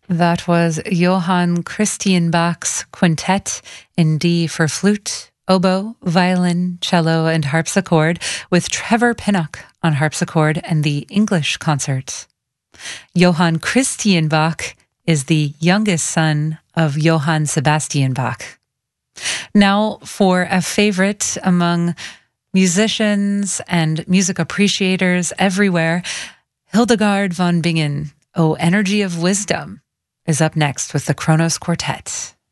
That was Johann Christian Bach's Quintet in D for flute, oboe, violin, cello, and harpsichord, with Trevor Pinnock on harpsichord and the English Concert. Johann Christian Bach is the youngest son of Johann Sebastian Bach. Now for a favorite among musicians and music appreciators everywhere, Hildegard von Bingen, O Energy of Wisdom, is up next with the Kronos Quartet.